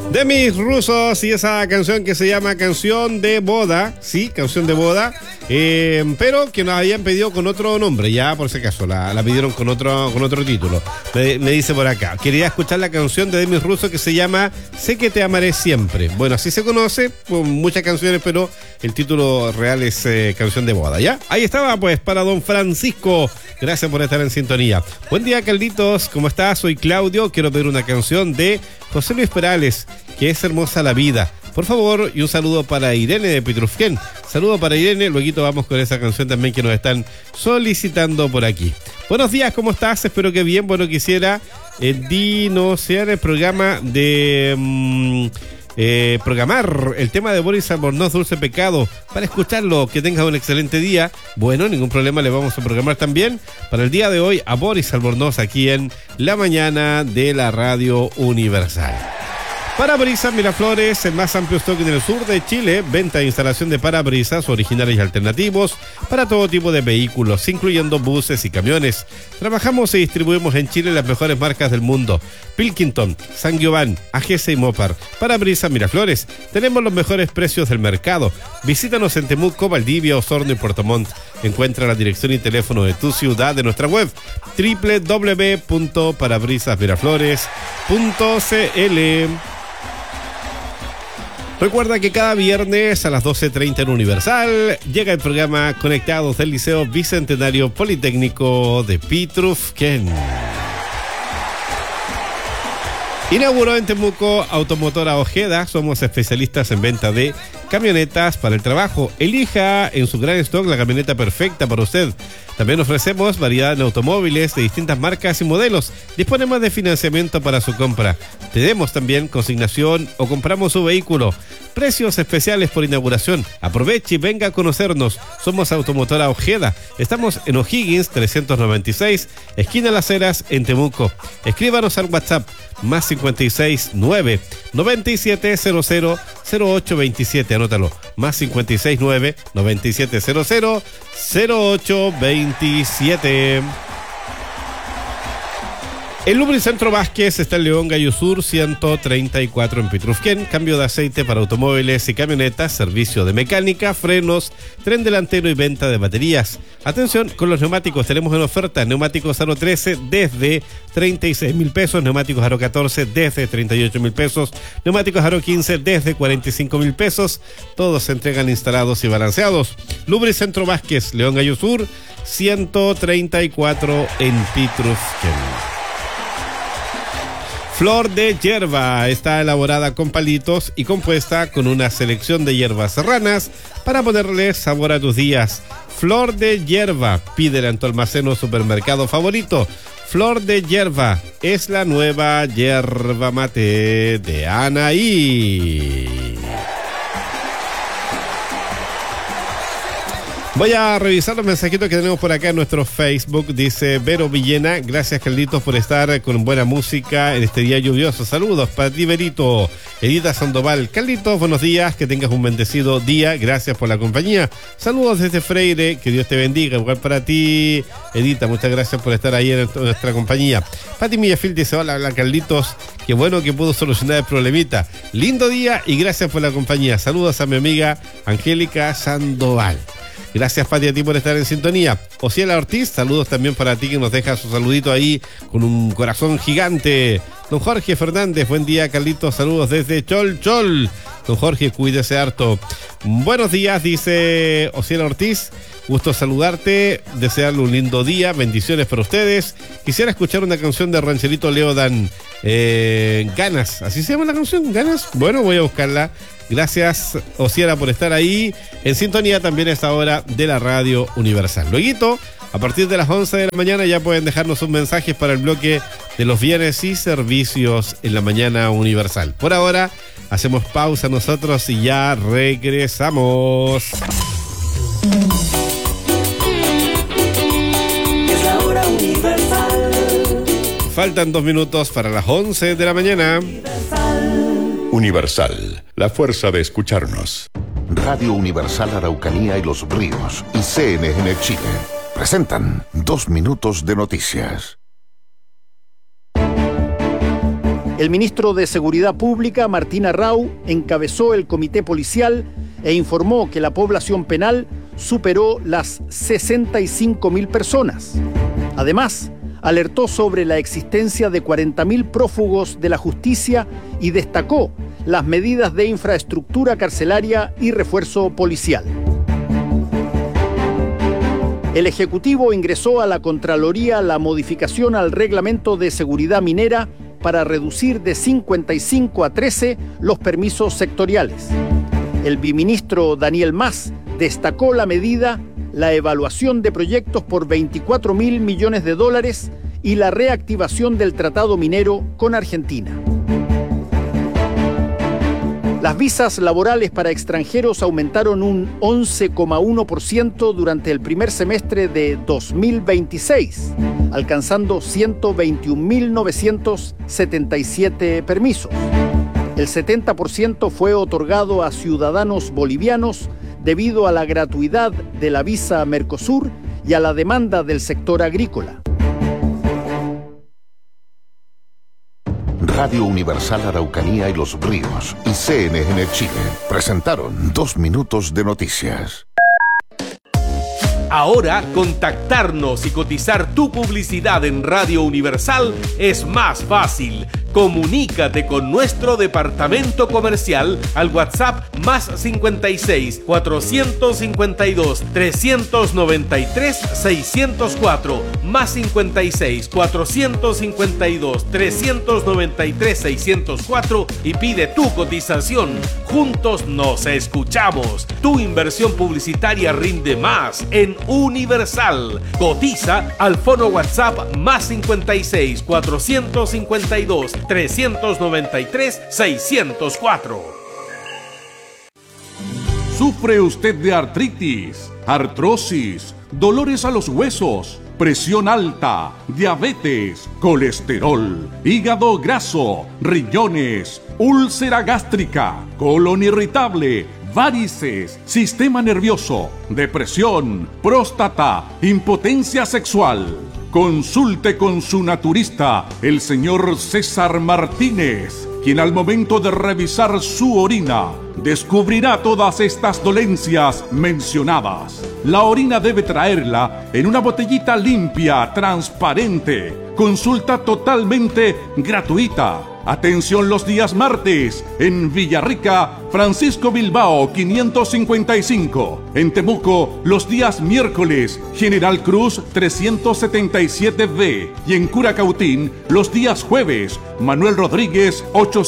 De mis rusos y esa canción que se llama Canción de Boda, sí, Canción de Boda, pero que nos habían pedido con otro nombre, ya por si acaso, la pidieron con otro título. Me dice por acá, quería escuchar la canción de Demis Russo que se llama Sé que te amaré siempre. Bueno, así se conoce, con muchas canciones, pero el título real es Canción de Boda, ¿ya? Ahí estaba, pues, para don Francisco. Gracias por estar en sintonía. Buen día, Carlitos, ¿cómo estás? Soy Claudio, quiero pedir una canción de José Luis Perales, que es Hermosa la Vida. Por favor, y un saludo para Irene de Pitrufquén. Saludo para Irene, luego vamos con esa canción también que nos están solicitando por aquí. Buenos días, ¿cómo estás? Espero que bien. Bueno, quisiera dinosear el programa de... programar el tema de Boris Albornoz, Dulce Pecado, para escucharlo. Que tengas un excelente día. Bueno, ningún problema, le vamos a programar también para el día de hoy a Boris Albornoz aquí en la mañana de la Radio Universal. Parabrisas Miraflores, el más amplio stock en el sur de Chile. Venta e instalación de parabrisas originales y alternativos para todo tipo de vehículos, incluyendo buses y camiones. Trabajamos y distribuimos en Chile las mejores marcas del mundo: Pilkington, San Giovanni, AGC y Mopar. Parabrisas Miraflores, tenemos los mejores precios del mercado. Visítanos en Temuco, Valdivia, Osorno y Puerto Montt. Encuentra la dirección y teléfono de tu ciudad de nuestra web www.parabrisasmiraflores.cl. Recuerda que cada viernes a las 12:30 en Universal llega el programa Conectados del Liceo Bicentenario Politécnico de Pitrufquén. Inauguró en Temuco Automotora Ojeda. Somos especialistas en venta de camionetas para el trabajo. Elija en su gran stock la camioneta perfecta para usted. También ofrecemos variedad en automóviles de distintas marcas y modelos. Disponemos de financiamiento para su compra. Tenemos también consignación o compramos su vehículo. Precios especiales por inauguración. Aproveche y venga a conocernos. Somos Automotora Ojeda. Estamos en O'Higgins 396, esquina Las Heras, en Temuco. Escríbanos al WhatsApp más 569 9700 0827. Anótalo, más 569 9700 0827. El Lubricentro Vázquez está en León Gallo Sur 134 en Pitrufquén. Cambio de aceite para automóviles y camionetas, servicio de mecánica, frenos, tren delantero y venta de baterías. Atención con los neumáticos, tenemos en oferta neumáticos Aro 13 desde 36.000 pesos, neumáticos Aro 14 desde 38.000 pesos, neumáticos Aro 15 desde 45.000 pesos. Todos se entregan instalados y balanceados. Lubricentro Vázquez, León Gallo Sur 134 en Pitrufquén. Flor de Hierba está elaborada con palitos y compuesta con una selección de hierbas serranas para ponerle sabor a tus días. Flor de Hierba, pídela en tu almacén o supermercado favorito. Flor de Hierba es la nueva yerba mate de Anaí. Voy a revisar los mensajitos que tenemos por acá en nuestro Facebook. Dice Vero Villena: gracias, Carlitos, por estar con buena música en este día lluvioso. Saludos para ti, Verito. Edita Sandoval: Carlitos, buenos días, que tengas un bendecido día. Gracias por la compañía. Saludos desde Freire, que Dios te bendiga. Igual para ti, Edita, muchas gracias por estar ahí en nuestra compañía. Pati Millafil dice: hola, Carlitos, qué bueno que pudo solucionar el problemita. Lindo día y gracias por la compañía. Saludos a mi amiga Angélica Sandoval. Gracias, Pati, a ti por estar en sintonía. Ociela Ortiz, saludos también para ti, que nos deja su saludito ahí con un corazón gigante. Don Jorge Fernández, buen día, Carlitos, saludos desde Chol Chol. Don Jorge, cuídese harto. Buenos días, dice Ociela Ortiz. Gusto saludarte, desearle un lindo día, bendiciones para ustedes. Quisiera escuchar una canción de Rancherito Leodan, Ganas, ¿así se llama la canción? ¿Ganas? Bueno, voy a buscarla. Gracias, Ociela, por estar ahí en sintonía también a esta hora de la Radio Universal. Lueguito, a partir de las 11 de la mañana ya pueden dejarnos sus mensajes para el bloque de los bienes y servicios en la mañana Universal. Por ahora, hacemos pausa nosotros y ya regresamos. Es la hora Universal. Faltan 2 minutos para las 11 de la mañana. Universal, la fuerza de escucharnos. Radio Universal Araucanía y Los Ríos y CNN Chile presentan 2 minutos de noticias. El ministro de Seguridad Pública, Martín Arrau, encabezó el comité policial e informó que la población penal superó las 65.000 personas. Además, alertó sobre la existencia de 40.000 prófugos de la justicia y destacó las medidas de infraestructura carcelaria y refuerzo policial. El Ejecutivo ingresó a la Contraloría la modificación al Reglamento de Seguridad Minera para reducir de 55 a 13 los permisos sectoriales. El viceministro Daniel Mas destacó la medida, la evaluación de proyectos por $24.000 millones y la reactivación del tratado minero con Argentina. Las visas laborales para extranjeros aumentaron un 11,1% durante el primer semestre de 2026, alcanzando 121.977 permisos. El 70% fue otorgado a ciudadanos bolivianos debido a la gratuidad de la visa Mercosur y a la demanda del sector agrícola. Radio Universal Araucanía y Los Ríos y CNN Chile presentaron 2 minutos de noticias. Ahora, contactarnos y cotizar tu publicidad en Radio Universal es más fácil. Comunícate con nuestro departamento comercial al WhatsApp más 56 452 393 604 más 56 452 393 604 y pide tu cotización. Juntos nos escuchamos. Tu inversión publicitaria rinde más en Universal. Cotiza al fono WhatsApp más 56 452 393 604. ¿Sufre usted de artritis, artrosis, dolores a los huesos, presión alta, diabetes, colesterol, hígado graso, riñones, úlcera gástrica, colon irritable, varices, sistema nervioso, depresión, próstata, impotencia sexual? Consulte con su naturista, el señor César Martínez, quien al momento de revisar su orina descubrirá todas estas dolencias mencionadas. La orina debe traerla en una botellita limpia, transparente. Consulta totalmente gratuita. Atención los días martes en Villarrica, Francisco Bilbao 555. En Temuco los días miércoles, General Cruz 377B. Y en Curacautín los días jueves, Manuel Rodríguez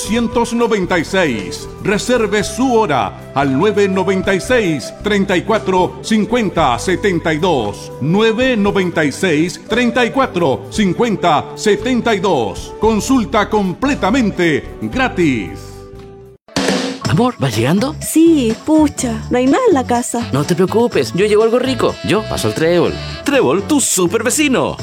896. Reserve su hora al 996 34 50 72. 996 34 50 72. Consulta completa gratis. Amor, ¿vas llegando? Sí, pucha, no hay nada en la casa. No te preocupes, yo llevo algo rico. Yo paso el Trébol. Trébol, tu super vecino.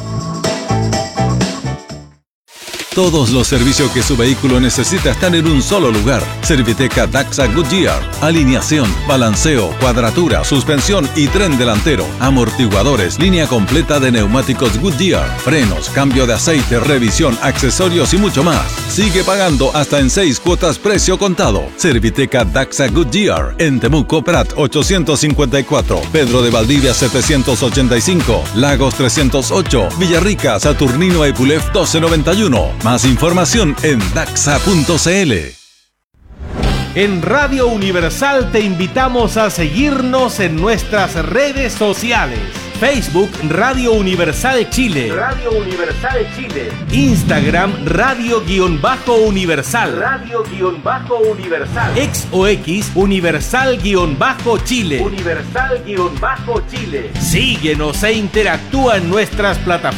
Todos los servicios que su vehículo necesita están en un solo lugar. Serviteca Daxa Goodyear. Alineación, balanceo, cuadratura, suspensión y tren delantero. Amortiguadores, línea completa de neumáticos Goodyear. Frenos, cambio de aceite, revisión, accesorios y mucho más. Sigue pagando hasta en 6 cuotas precio contado. Serviteca Daxa Goodyear. En Temuco, Prat 854. Pedro de Valdivia 785. Lagos 308. Villarrica, Saturnino Epulef 1291. Más información en daxa.cl. En Radio Universal te invitamos a seguirnos en nuestras redes sociales. Facebook Radio Universal Chile. Radio Universal Chile. Instagram Radio-Universal. Radio-Universal. X o X Universal-Chile. Universal-Chile. Síguenos e interactúa en nuestras plataformas.